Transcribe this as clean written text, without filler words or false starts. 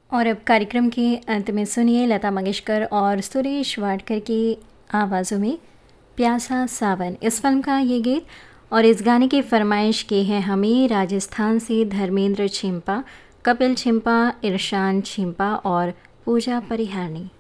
और अब कार्यक्रम के अंत में सुनिए लता मंगेशकर और सुरेश वाडकर की आवाज़ों में प्यासा सावन, इस फिल्म का ये गीत। और इस गाने की फरमाइश की है हमें राजस्थान से धर्मेंद्र छिंपा, कपिल छिंपा, इरशान छिंपा और पूजा परिहारनी।